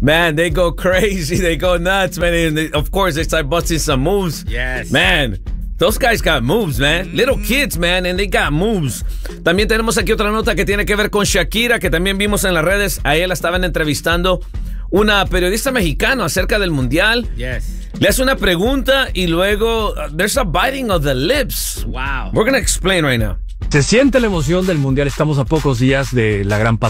Man, they go crazy. They go nuts, man. And of course, they start busting some moves. Yes. Man, those guys got moves, man. Little kids, man, and they got moves. También tenemos aquí otra nota que tiene que ver con Shakira, que también vimos en las redes. A ella la estaban entrevistando una periodista mexicana acerca del Mundial. Yes. Le hace una pregunta y luego there's a biting of the lips. Wow. We're going to explain right now. Se siente la emoción del mundial. Estamos a pocos días de la gran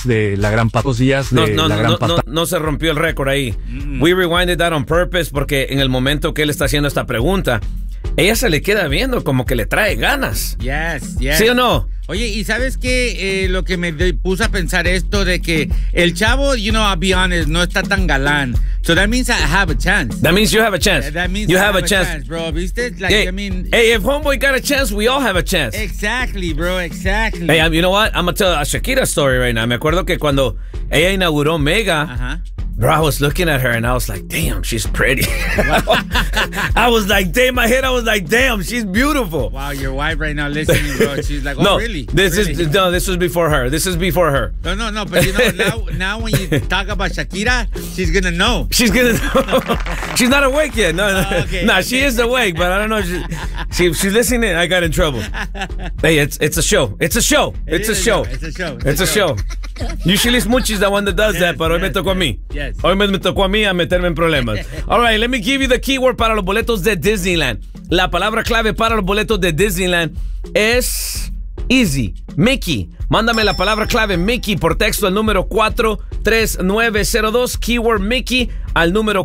No se rompió el récord ahí. We rewinded that on purpose porque en el momento que él está haciendo esta pregunta, ella se le queda viendo como que le trae ganas. Yes. ¿Sí o no? Oye, ¿y sabes qué? Lo que me puso a pensar esto de que el chavo, I'll be honest, no está tan galán. So that means I have a chance. That means you have a chance. Yeah, that means you I have a chance, bro. ¿Viste? Like, hey, hey, if homeboy got a chance, we all have a chance. Exactly, bro. Exactly. Hey, you know what? I'm going to tell a Shakira story right now. Me acuerdo que cuando ella inauguró Mega, bro, I was looking at her and I was like, damn, she's pretty. I was like, damn, my head, I was like, damn, she's beautiful. Wow, your wife right now listening, bro. She's like, oh, no, really? This was before her. This is before her. No, but now when you talk about Shakira, she's going to know. She's going to know. She's not awake yet. No, okay. She is awake, but I don't know. She's listening. I got in trouble. Hey, it's a show. It's a show. It's a show. It's a show. Usually Smoochie's the one that does that, but hoy me tocó a mí. Yes. Hoy me tocó a mí a meterme en problemas. All right, let me give you the keyword para los boletos de Disneyland. La palabra clave para los boletos de Disneyland es easy. Mickey. Mándame la palabra clave Mickey por texto al número 43902. Keyword Mickey al número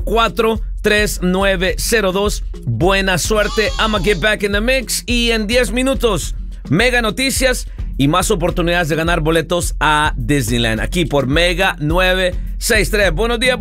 43902. Buena suerte. I'ma get back in the mix. Y en 10 minutos, Mega Noticias y más oportunidades de ganar boletos a Disneyland. Aquí por Mega 963. Buenos días.